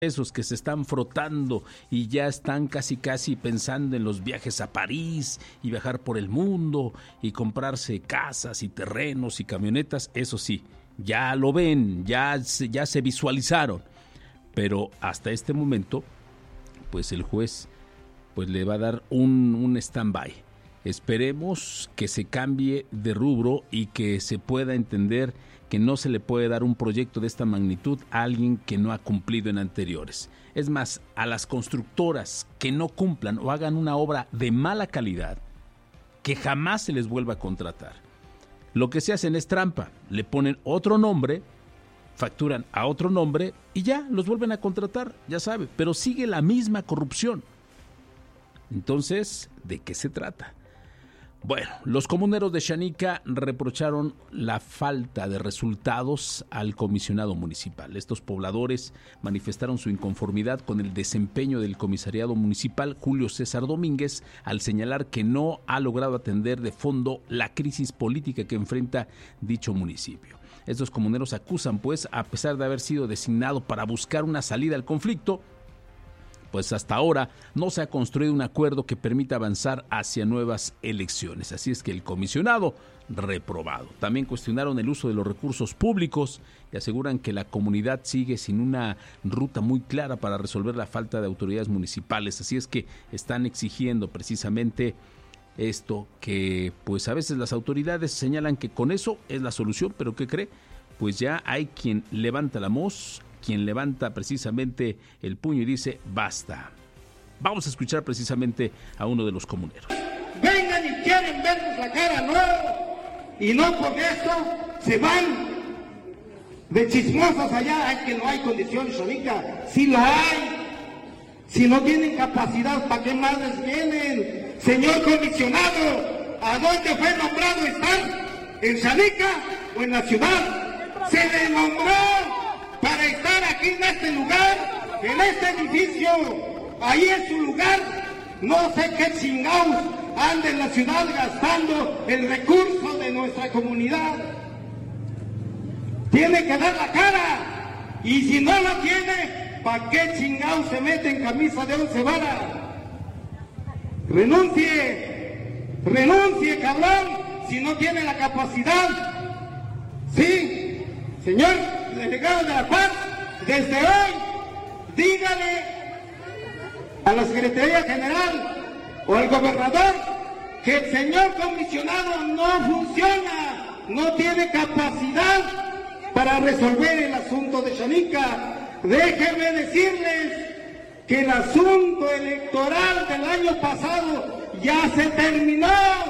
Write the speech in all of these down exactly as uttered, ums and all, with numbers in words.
esos que se están frotando y ya están casi casi pensando en los viajes a París y viajar por el mundo y comprarse casas y terrenos y camionetas, eso sí, ya lo ven, ya se, ya se visualizaron, pero hasta este momento pues el juez pues le va a dar un, un stand-by. Esperemos que se cambie de rubro y que se pueda entender que no se le puede dar un proyecto de esta magnitud a alguien que no ha cumplido en anteriores. Es más, a las constructoras que no cumplan o hagan una obra de mala calidad, que jamás se les vuelva a contratar. Lo que se hacen es trampa, le ponen otro nombre, facturan a otro nombre y ya los vuelven a contratar, ya sabe, pero sigue la misma corrupción. Entonces, ¿de qué se trata? Bueno, los comuneros de Xanica reprocharon la falta de resultados al comisionado municipal. Estos pobladores manifestaron su inconformidad con el desempeño del comisariado municipal Julio César Domínguez al señalar que no ha logrado atender de fondo la crisis política que enfrenta dicho municipio. Estos comuneros acusan, pues, a pesar de haber sido designado para buscar una salida al conflicto, pues hasta ahora no se ha construido un acuerdo que permita avanzar hacia nuevas elecciones. Así es que el comisionado reprobado. También cuestionaron el uso de los recursos públicos y aseguran que la comunidad sigue sin una ruta muy clara para resolver la falta de autoridades municipales. Así es que están exigiendo precisamente esto, que pues a veces las autoridades señalan que con eso es la solución, pero ¿qué cree? Pues ya hay quien levanta la voz, quien levanta precisamente el puño y dice basta. Vamos a escuchar precisamente a uno de los comuneros. Vengan y quieren vernos la cara, no, y no por eso se van de chismosos allá. Ay, que no hay condiciones, Xanica, sí lo hay. Si no tienen capacidad, ¿para qué madres vienen? Señor comisionado, ¿a dónde fue nombrado estar? ¿En Xanica o en la ciudad? Se le nombró para estar aquí en este lugar, en este edificio. Ahí es su lugar. No sé qué chingados anda en la ciudad gastando el recurso de nuestra comunidad. Tiene que dar la cara. Y si no la tiene, ¿para qué chingados se mete en camisa de once varas? Renuncie. Renuncie, cabrón, si no tiene la capacidad. Sí, señor delegado de la Paz, desde hoy, dígale a la Secretaría General o al gobernador que el señor comisionado no funciona, no tiene capacidad para resolver el asunto de Xanica. Déjenme decirles que el asunto electoral del año pasado ya se terminó.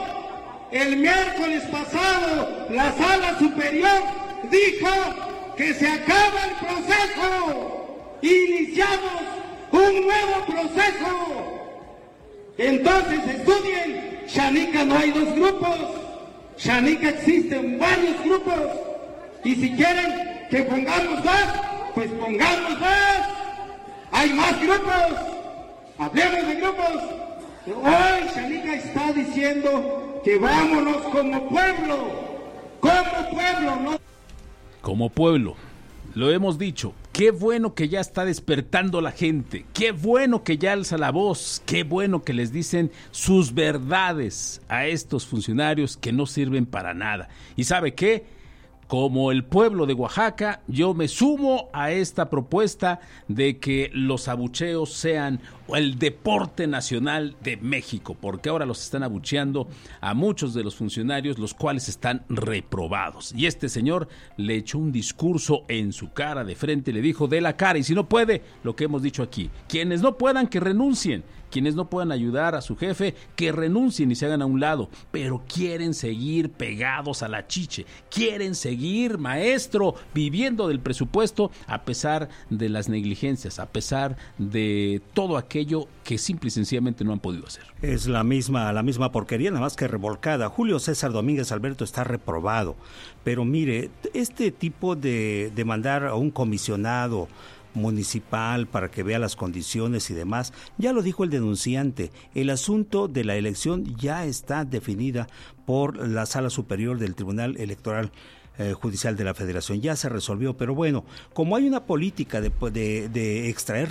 El miércoles pasado, la Sala Superior dijo que se acaba el proceso, iniciamos un nuevo proceso. Entonces estudien, Xanica no hay dos grupos, Xanica existen varios grupos, y si quieren que pongamos más, pues pongamos más. Hay más grupos, hablemos de grupos. Hoy Xanica está diciendo que vámonos como pueblo, como pueblo, no como pueblo, lo hemos dicho, qué bueno que ya está despertando la gente, qué bueno que ya alza la voz, qué bueno que les dicen sus verdades a estos funcionarios que no sirven para nada. ¿Y sabe qué? Como el pueblo de Oaxaca, yo me sumo a esta propuesta de que los abucheos sean el deporte nacional de México, porque ahora los están abucheando a muchos de los funcionarios, los cuales están reprobados. Y este señor le echó un discurso en su cara de frente, le dijo de la cara, y si no puede, lo que hemos dicho aquí, quienes no puedan que renuncien, quienes no puedan ayudar a su jefe, que renuncien y se hagan a un lado, pero quieren seguir pegados a la chiche, quieren seguir, maestro, viviendo del presupuesto a pesar de las negligencias, a pesar de todo aquello que simple y sencillamente no han podido hacer. Es la misma, la misma porquería, nada más que revolcada. Julio César Domínguez Alberto está reprobado, pero mire, este tipo de, de mandar a un comisionado municipal para que vea las condiciones y demás, ya lo dijo el denunciante, el asunto de la elección ya está definida por la Sala Superior del Tribunal Electoral eh, Judicial de la Federación. Ya se resolvió, pero bueno, como hay una política de, de, de extraer